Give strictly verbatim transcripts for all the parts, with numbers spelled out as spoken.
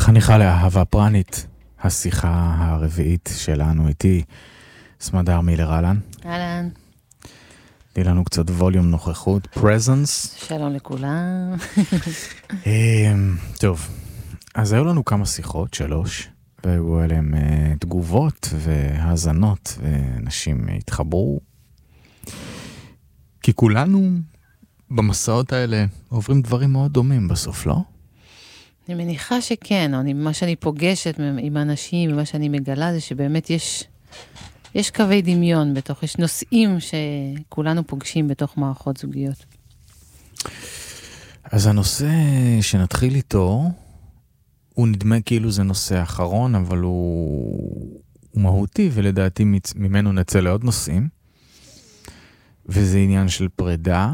חניכה לאהבה פרנית, השיחה הרביעית שלנו איתי, סמדר מילר אהלן. אהלן. תני לנו קצת ווליום נוכחות, presence. שלום לכולם. טוב, אז היו לנו כמה שיחות, שלוש, והיו עליהם תגובות והאזנות, ונשים התחברו. כי כולנו במסעות האלה עוברים דברים מאוד דומים בסוף, לא? אני מניחה שכן, או מה שאני פוגשת עם אנשים, ומה שאני מגלה זה שבאמת יש, יש קווי דמיון בתוך, יש נושאים שכולנו פוגשים בתוך מערכות זוגיות. אז הנושא שנתחיל איתו, הוא נדמה כאילו זה נושא אחרון, אבל הוא, הוא מהותי, ולדעתי ממנו נצא לעוד נושאים, וזה עניין של פרידה,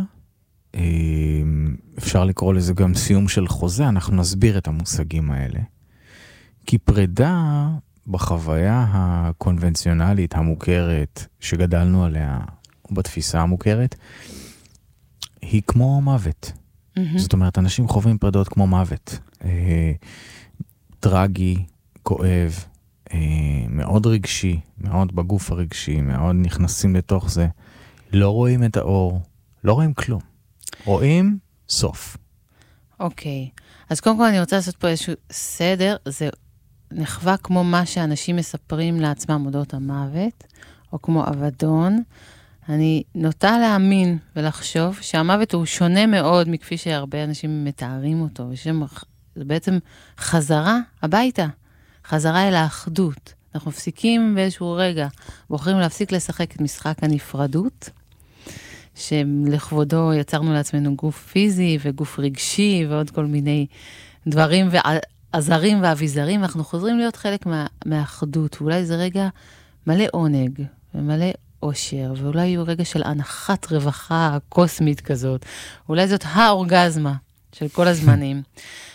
אפשר לקרוא לזה גם סיום של חוזה, אנחנו נסביר את המושגים האלה. כי פרידה בחוויה הקונבנציונלית, המוכרת, שגדלנו עליה, בתפיסה המוכרת, היא כמו מוות. Mm-hmm. זאת אומרת, אנשים חווים פרידות כמו מוות. אה, טרגי, כואב, אה, מאוד רגשי, מאוד בגוף הרגשי, מאוד נכנסים לתוך זה. לא רואים את האור, לא רואים כלום. רואים סוף. אוקיי. אז קודם כל אני רוצה לעשות פה איזשהו סדר. זה נחווה כמו מה שאנשים מספרים לעצמם אודות המוות, או כמו אבדון. אני נוטה להאמין ולחשוב שהמוות הוא שונה מאוד מכפי שהרבה אנשים מתארים אותו. זה בעצם חזרה הביתה. חזרה אל האחדות. אנחנו מפסיקים באיזשהו רגע. בוחרים להפסיק לשחק את משחק הנפרדות. שלכבודו יצרנו לעצמנו גוף פיזי וגוף רגשי ועוד כל מיני דברים ועזרים ואביזרים, אנחנו חוזרים להיות חלק מה, מהאחדות, ואולי זה רגע מלא עונג ומלא אושר, ואולי יהיו רגע של הנחת רווחה קוסמית כזאת, אולי זאת האורגזמה של כל הזמנים.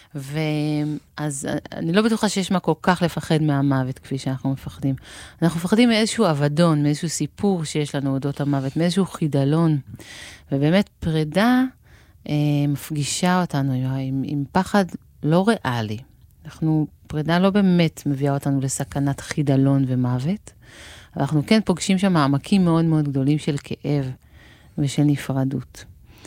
ואז אני לא בטוחה שיש מה כל כך לפחד מהמוות כפי שאנחנו מפחדים. אנחנו מפחדים מאיזשהו אבדון, מאיזשהו סיפור שיש לנו אודות המוות, מאיזשהו חידלון. ובאמת פרידה אה, מפגישה אותנו עם, עם פחד לא ריאלי. אנחנו, פרידה לא באמת מביאה אותנו לסכנת חידלון ומוות, אבל אנחנו כן פוגשים שם מעמקים מאוד מאוד גדולים של כאב ושל נפרדות.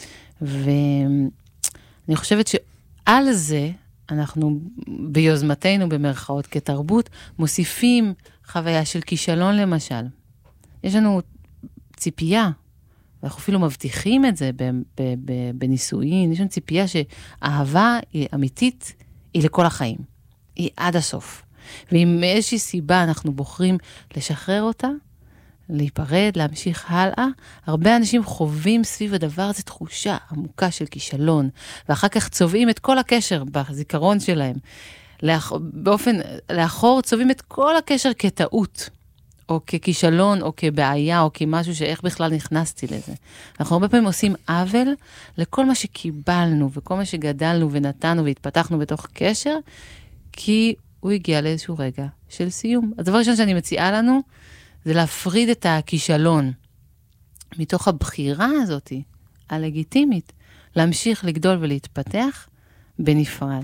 ואני חושבת ש... על זה, אנחנו ביוזמתנו במרכאות כתרבות, מוסיפים חוויה של כישלון למשל. יש לנו ציפייה, ואנחנו אפילו מבטיחים את זה בנישואין, יש לנו ציפייה שאהבה היא אמיתית, היא לכל החיים. היא עד הסוף. ואם מאיזושהי סיבה אנחנו בוחרים לשחרר אותה, להיפרד, להמשיך הלאה, הרבה אנשים חווים סביב הדבר הזה תחושה עמוקה של כישלון, ואחר כך צובעים את כל הקשר בזיכרון שלהם. לאח... באופן, לאחור צובעים את כל הקשר כטעות, או ככישלון, או כבעיה, או כמשהו שאיך בכלל נכנסתי לזה. אנחנו הרבה פעמים עושים עוול לכל מה שקיבלנו, וכל מה שגדלנו ונתנו והתפתחנו בתוך קשר, כי הוא הגיע לאיזשהו רגע של סיום. הדבר ראשון שאני מציעה לנו, זה להפריד את הכישלון מתוך הבחירה הזאת, הלגיטימית, להמשיך לגדול ולהתפתח בנפרד.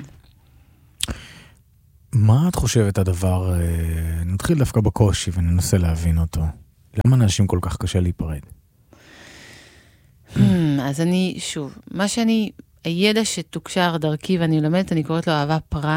מה את חושבת הדבר, נתחיל דווקא בקושי וננסה להבין אותו. למה אנשים כל כך קשה להיפרד? אז אני, שוב, מה שאני, הידע שתוקשר דרכי ואני לומדת, אני קוראת לו אהבה פרנית,